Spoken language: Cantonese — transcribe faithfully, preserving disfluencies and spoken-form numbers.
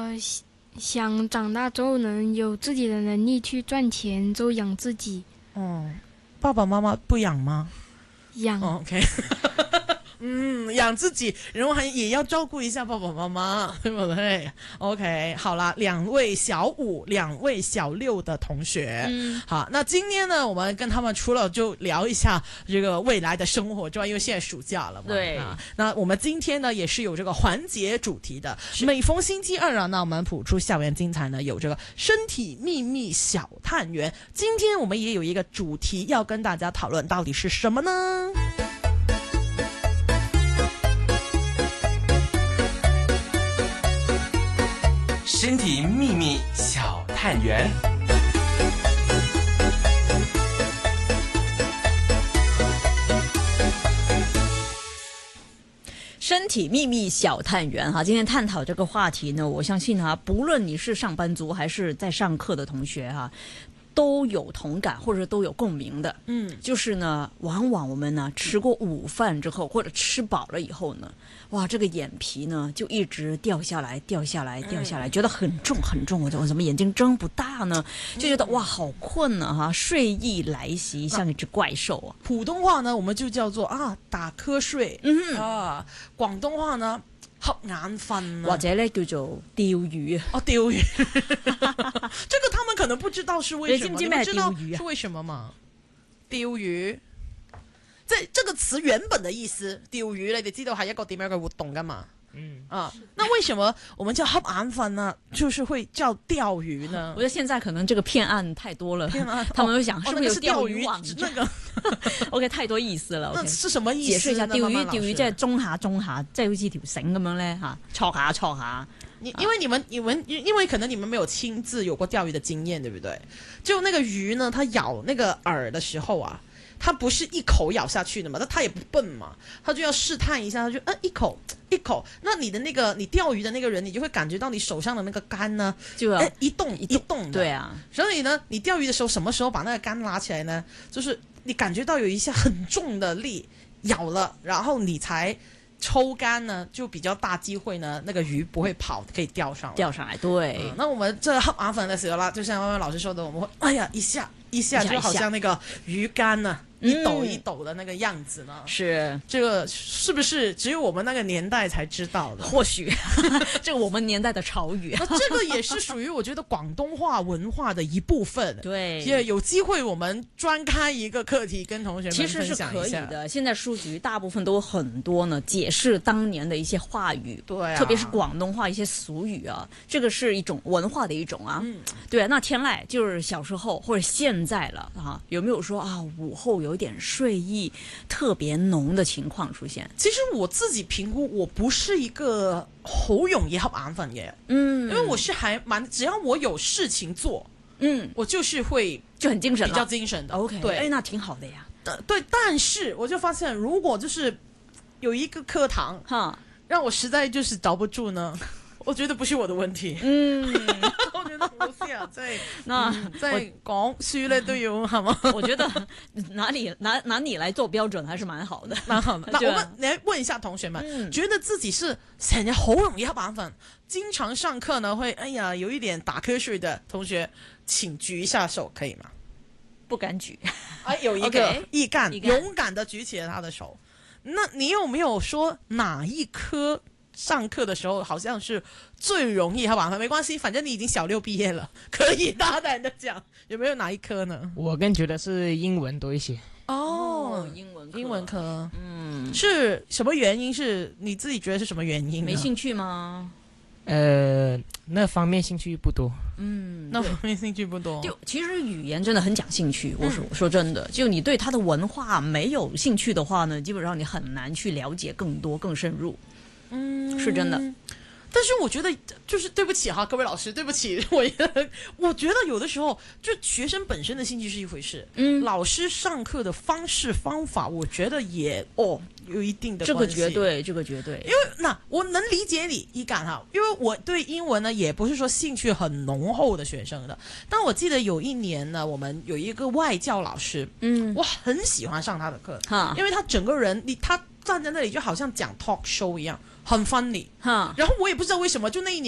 想长大之后能有自己的能力去赚钱，就养自己。 哦，爸爸妈妈不养吗？ 养。 哦、OK 嗯，养自己，然后还也要照顾一下爸爸妈妈，对不对 ？OK， 好啦，两位小五、两位小六的同学， 嗯， 好，那今天呢，我们跟他们除了就聊一下这个未来的生活之外，因为现在暑假了嘛， 对啊，那我们今天呢也是有这个环节主题的，每逢星期二啊，那我们谱出校园精彩呢有这个身体秘密小探员，今天我们也有一个主题要跟大家讨论，到底是什么呢？ 身体秘密小探员， 身体秘密小探员哈，今天探讨这个话题呢，我相信哈，不论你是上班族还是在上课的同学哈，都有同感或者都有共鸣的。 嗯， 就是呢，往往我们呢吃过午饭之后，或者吃饱了以后呢，哇，这个眼皮呢就一直掉下来，掉下来，掉下来， 嗯、 觉得很重很重。我怎么眼睛睁不大呢？就觉得哇，好困啊哈，睡意来袭，像一只怪兽啊。 普通话呢，我们就叫做啊打瞌睡， 嗯啊，廣東話呢瞌眼瞓， 或者咧叫做釣魚啊。 哦，釣魚，這個他們可能不知道是為什麼， 你知唔知咩係釣魚啊？ 是為什麼嗎？釣魚，即係這個詞原本的意思，釣魚你哋知道係一個點樣嘅活動㗎嘛？嗯啊，那為什麼我們叫瞌眼瞓呢？就是會叫釣魚呢？ 我覺得現在可能這個騙案太多了， 騙案他們會想哦是不是有釣魚釣魚網？ 那個 OK 太多意思了。 那是什麼意思？ 解釋一下，釣魚釣魚即係中下中下，即係好似條繩咁樣咧嚇，戳下戳下。 你因為你們你們因為可能你們沒有親自有過釣魚的經驗，對不對？就那個魚呢，它咬那個饵的時候啊，它不是一口咬下去的嘛，但它也不笨嘛，它就要試探一下，它就嗯一口一口。那你的那個你釣魚的那個人，你就會感覺到你手上的那個竿呢， 就哎一動一動的。 對啊， 所以呢，你釣魚的時候，什麼時候把那個竿拉起來呢？就是你感覺到有一下很重的力咬了，然後你才抽竿呢，就比較大機會呢，那個魚不會跑，可以釣上來。 釣上來，對。 嗯、那我們這瞌眼瞓的時候啦，就像歪歪老師說的，我們會哎呀一下一下，就好像那個魚竿呢。一抖一抖的那個樣子呢？ 是， 這個是不是只有我們那個年代才知道的？ 或許，這個我們年代的潮語。 那這個也是屬於我覺得廣東話文化的一部分。 對， 也有機會我們專開一個課題跟同學們分享一下。 其實是可以的。現在書局大部分都有很多呢，解釋當年的一些話語， 對、啊， 特別是廣東話一些俗語啊，這個是一種文化的一種啊。 嗯， 對啊。那天籟就是小時候或者現在了啊，有沒有說啊午後有點睡意特別濃的情況出現？ 其實我自己評估，我不是一個好容易瞌眼瞓嘅人， 嗯， 因為我是還蠻，只要我有事情做， 嗯， 我就是會就很精神， 比較精神的。 OK， 對， 哎，那挺好的呀。 對，但是我就發現，如果就是有一個課堂，哈，讓我實在就是找不住呢。我覺得不是我的問題，嗯，我覺得好似啊，即係，那即係講書咧都要係嘛？ 我覺得拿你拿拿你來做標準還是蠻好的， 蠻好的。那我問你問一下同學們，嗯、覺得自己是成日好容易瞌眼瞓，經常上課呢會哎呀有一點打瞌睡的同學，請舉一下手，可以嗎？ 不敢舉， 啊，有一個毅幹， okay, 勇敢的舉起了他的手。那你有沒有說哪一科？上課的時候好像是最容易，好吧？沒關係，反正你已經小六畢業了，可以大膽的講。有沒有哪一科呢？ 我更覺得是英文多一些。 哦， 英文英文科， 嗯， 是什麼原因？是你自己覺得是什麼原因呢？ 沒興趣嗎？ 呃，那方面興趣不多。 嗯， 那方面興趣不多。 就其實語言真的很講興趣。我說、嗯、說真的，就你對它的文化沒有興趣的話呢，基本上你很難去了解更多、更深入。嗯，是真的， 但是我覺得就是對不起哈，各位老師，對不起，我我覺得有的時候就學生本身的興趣是一回事，嗯，老師上課的方式方法，我覺得也哦有一定的關係， 這個絕對，這個絕對， 因為那我能理解你一感哈，因為我對英文呢也不是說興趣很濃厚的學生的，但我記得有一年呢，我們有一個外教老師，嗯，我很喜歡上他的課，哈，因為他整個人你他站在那裡就好像講 talk show 一樣。很 funny，哈，然後我也不知道為什麼，就那一年。